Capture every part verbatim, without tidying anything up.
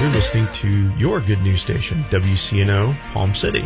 You're listening to your good news station, W C N O, Palm City.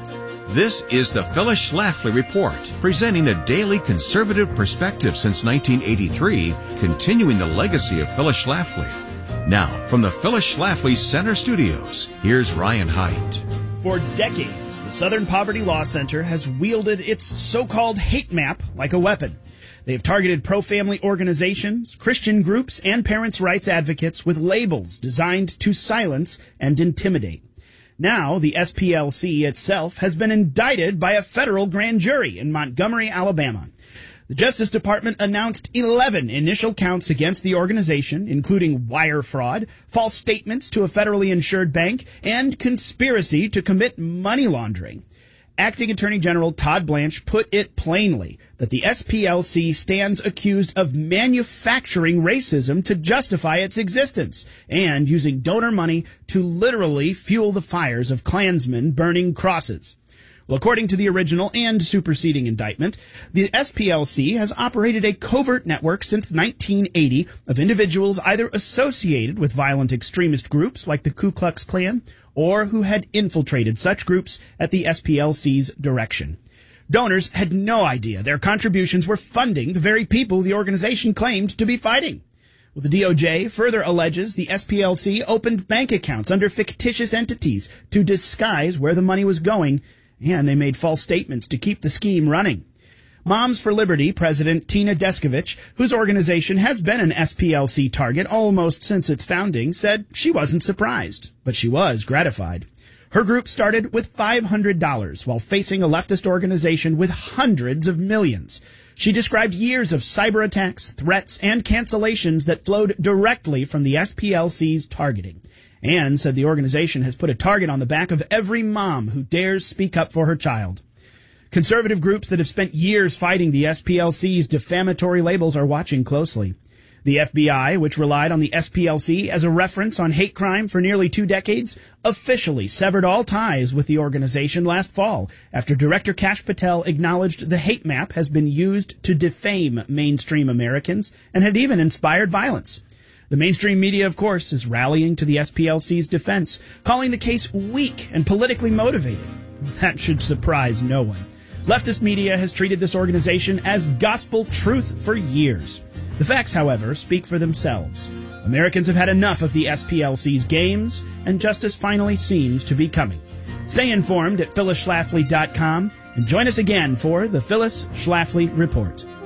This is the Phyllis Schlafly Report, presenting a daily conservative perspective since nineteen eighty-three, continuing the legacy of Phyllis Schlafly. Now, from the Phyllis Schlafly Center Studios, here's Ryan Haidt. For decades, the Southern Poverty Law Center has wielded its so-called hate map like a weapon. They've targeted pro-family organizations, Christian groups, and parents' rights advocates with labels designed to silence and intimidate. Now, the S P L C itself has been indicted by a federal grand jury in Montgomery, Alabama. The Justice Department announced eleven initial counts against the organization, including wire fraud, false statements to a federally insured bank, and conspiracy to commit money laundering. Acting Attorney General Todd Blanche put it plainly that the S P L C stands accused of manufacturing racism to justify its existence and using donor money to literally fuel the fires of Klansmen burning crosses. Well, according to the original and superseding indictment, the S P L C has operated a covert network since nineteen eighty of individuals either associated with violent extremist groups like the Ku Klux Klan or who had infiltrated such groups at the S P L C's direction. Donors had no idea their contributions were funding the very people the organization claimed to be fighting. Well, the D O J further alleges the S P L C opened bank accounts under fictitious entities to disguise where the money was going, and they made false statements to keep the scheme running. Moms for Liberty President Tina Descovich, whose organization has been an S P L C target almost since its founding, said she wasn't surprised, but she was gratified. Her group started with five hundred dollars while facing a leftist organization with hundreds of millions. She described years of cyber attacks, threats, and cancellations that flowed directly from the S P L C's targeting, and said the organization has put a target on the back of every mom who dares speak up for her child. Conservative groups that have spent years fighting the S P L C's defamatory labels are watching closely. The F B I, which relied on the S P L C as a reference on hate crime for nearly two decades, officially severed all ties with the organization last fall after Director Kash Patel acknowledged the hate map has been used to defame mainstream Americans and had even inspired violence. The mainstream media, of course, is rallying to the S P L C's defense, calling the case weak and politically motivated. That should surprise no one. Leftist media has treated this organization as gospel truth for years. The facts, however, speak for themselves. Americans have had enough of the S P L C's games, and justice finally seems to be coming. Stay informed at phyllis schlafly dot com and join us again for the Phyllis Schlafly Report.